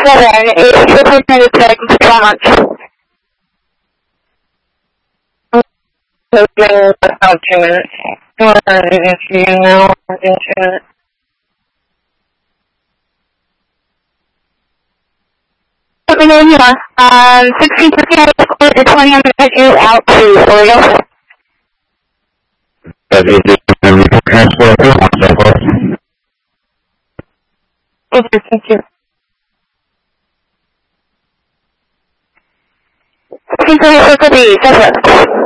It's represented today for 12 months. About 2 minutes. If you know, in 2 minutes. Let me know you are. 1658 to 20, I'm going to take you out to Oreo. Okay, thank you. 1658 to the Southwest.